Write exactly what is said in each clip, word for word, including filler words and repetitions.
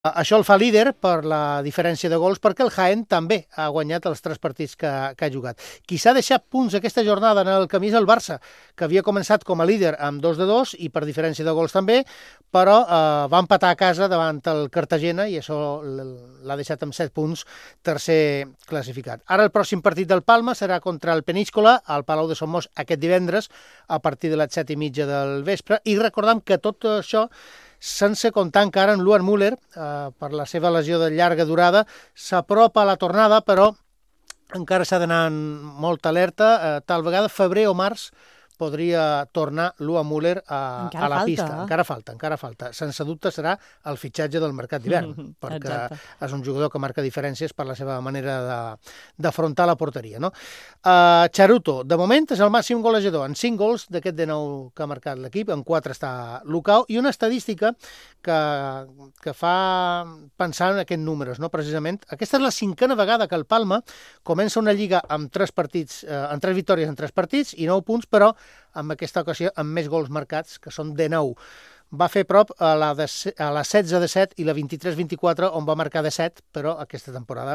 Això el fa líder per la diferència de gols, perquè el Jaén també ha guanyat els tres partits que, que ha jugat. Qui s'ha deixat punts aquesta jornada en el camí és el Barça, que havia començat com a líder amb dos de dos i per diferència de gols també, però eh, va empatar a casa davant el Cartagena i això l'ha deixat amb set punts, tercer classificat. Ara el pròxim partit del Palma serà contra el Peníscola, al Palau de Somos aquest divendres, a partir de les set i mitja del vespre, i recordem que tot això sense comptar encara en Luan Müller, eh, per la seva lesió de llarga durada, s'apropa a la tornada, però encara s'ha d'anar amb molta alerta. Eh, tal vegada, febrer o març, podria tornar Luan Müller a, a la falta, pista. eh? Encara falta, encara falta. Sense dubte serà el fitxatge del mercat d'hivern, mm -hmm, perquè exacte. És un jugador que marca diferències per la seva manera d'afrontar la porteria. No? Uh, Charuto, de moment, és el màxim golejador, en cinc gols d'aquest de nou que ha marcat l'equip, en quatre està Lucao, i una estadística que, que fa pensar en aquests números, no? Precisament. Aquesta és la cinquena vegada que el Palma comença una lliga amb tres partits, eh, amb tres victòries en tres partits i nou punts, però en aquesta ocasió amb més gols marcats, que són de nou. Va fer prop a la, de, a la setze de set i la vint-i-tres vint-i-quatre, on va marcar de set, però aquesta temporada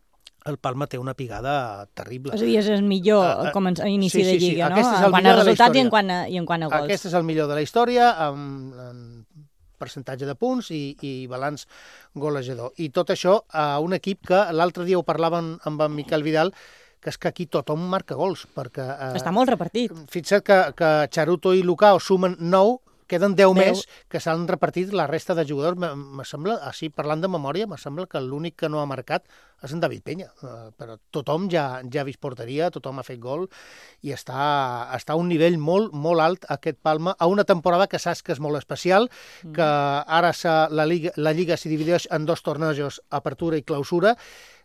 el Palma té una pigada terrible. És a dir, és el millor com a inici sí, sí, de lliga, sí. no? Aquest és el en quant millor a resultats i en quant a, i en quant a gols. Aquest és el millor de la història, amb, amb percentatge de punts i, i balanç golejador. I tot això a un equip que l'altre dia ho parlaven amb en Miquel Vidal, que és que aquí tothom marca gols, perquè... Eh, Està molt repartit. Fixa't que, que Charuto i Lucao sumen nou, queden deu més que s'han repartit la resta de jugadors. Me sembla, així parlant de memòria, me sembla que l'únic que no ha marcat és en David Peña, eh, però tothom ja, ja ha vist porteria, tothom ha fet gol i està, està a un nivell molt, molt alt aquest Palma, a una temporada que saps que és molt especial, mm. que ara la Lliga, la Lliga s'hi divideix en dos tornejos, apertura i clausura.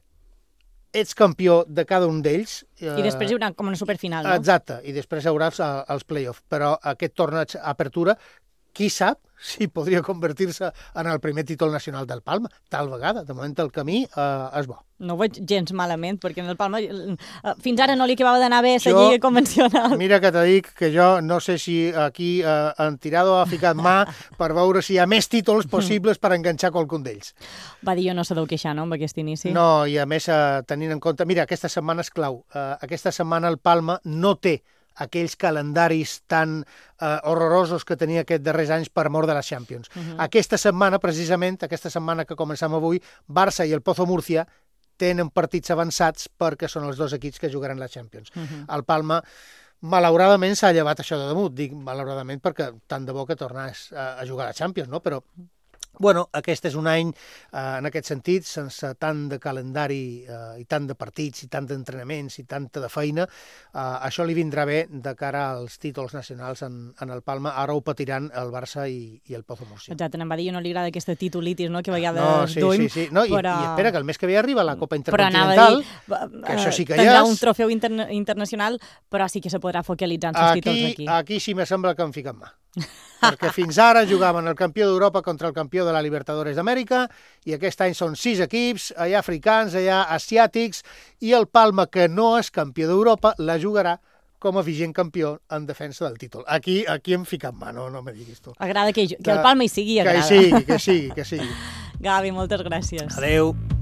Ets campió de cada un d'ells. Eh, I després hi haurà com una superfinal, no? Exacte, i després hi haurà els, els play-offs. Però aquest torneig apertura, qui sap si podria convertir-se en el primer títol nacional del Palma. Tal vegada, de moment el camí eh, és bo. No ho veig gens malament, perquè en el Palma eh, fins ara no li acabava d'anar bé la lliga convencional. Mira que te dic que jo no sé si aquí eh, en Tirado ha ficat mà per veure si hi ha més títols possibles per enganxar qualcun d'ells. Va dir, jo no se deu queixar, no?, amb aquest inici. No, i a més, eh, tenint en compte... Mira, aquesta setmana és clau. Eh, aquesta setmana el Palma no té aquells calendaris tan eh, horrorosos que tenia aquests darrers anys per mort de la Champions. Uh -huh. Aquesta setmana, precisament, aquesta setmana que comencem avui, Barça i el Pozo Múrcia tenen partits avançats perquè són els dos equips que jugaran la Champions. Uh -huh. El Palma, malauradament, s'ha llevat això de damunt. Dic malauradament perquè tant de bo que tornés a, a jugar a la Champions, no? Però... Bueno, aquest és un any, eh, en aquest sentit, sense tant de calendari eh, i tant de partits i tant d'entrenaments i tanta de feina. Eh, això li vindrà bé de cara als títols nacionals en, en el Palma. Ara ho patiran el Barça i, i el Pozo Múrcia. Exacte, em va dir, no li agrada aquesta titulitis, no?, que a vegades no, sí, duim. Sí, sí, no, i, però... i espera, que el mes que ve arriba la Copa Intercontinental, dir, que això sí que tindrà ja és... un trofeu interna internacional, però sí que se podrà focalitzar en els aquí, títols aquí. Aquí sí me sembla que em fiquen mà. Perquè fins ara jugaven el campió d'Europa contra el campió de la Libertadores d'Amèrica i aquest any són sis equips, allà africans, allà asiàtics, i el Palma, que no és campió d'Europa, la jugarà com a vigent campió en defensa del títol. Aquí aquí em fiquen mà, no, no me diguis tu. Agrada que, que el Palma hi sigui, agrada. Que hi sigui, que sigui, que sigui. Gavi, moltes gràcies. Adéu.